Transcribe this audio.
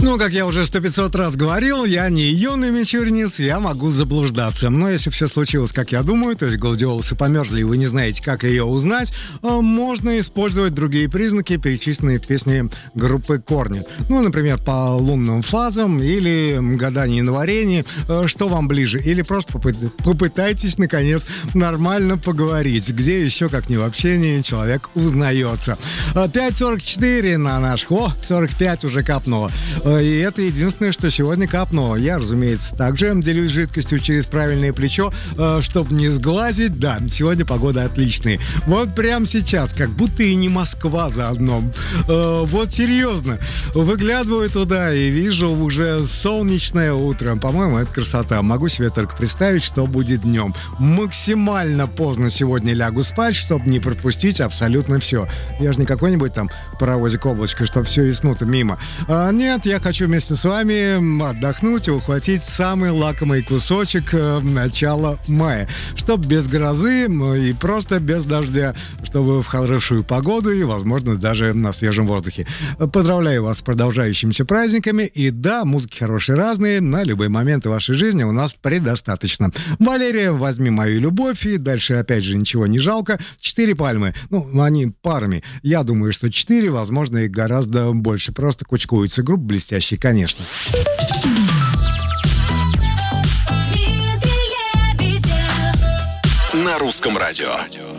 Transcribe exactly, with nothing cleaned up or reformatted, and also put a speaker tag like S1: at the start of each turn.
S1: Ну, как я уже сто пятьсот раз говорил, я не юный мичуринец, я могу заблуждаться. Но если все случилось, как я думаю, то есть гладиолусы померзли, и вы не знаете, как ее узнать, можно использовать другие признаки, перечисленные в песне группы «Корни». Ну, например, по лунным фазам или гаданию на варенье, что вам ближе. Или просто попытайтесь, наконец, нормально поговорить. Где еще, как не в общении, человек узнается. пять сорок четыре на наших. О, сорок пять уже капнуло. И это единственное, что сегодня капнуло. Я, разумеется, также делюсь жидкостью через правильное плечо, чтобы не сглазить. Да, сегодня погода отличная. Вот прямо сейчас, как будто и не Москва заодно. Вот серьезно. Выглядываю туда и вижу уже солнечное утро. По-моему, это красота. Могу себе только представить, что будет днем. Максимально поздно сегодня лягу спать, чтобы не пропустить абсолютно все. Я же не какой-нибудь там паровозик-облачко, чтобы все весну-то мимо. А, нет, я хочу вместе с вами отдохнуть и ухватить самый лакомый кусочек э, начала мая. Чтоб без грозы и просто без дождя. Чтобы в хорошую погоду и, возможно, даже на свежем воздухе. Поздравляю вас с продолжающимися праздниками. И да, музыки хорошие разные. На любые моменты вашей жизни у нас предостаточно. Валерия, возьми мою любовь. И дальше, опять же, ничего не жалко. Четыре пальмы. Ну, они парами. Я думаю, что четыре, возможно, и гораздо больше. Просто кучкуются. Группа блестящие, конечно.
S2: На русском радио.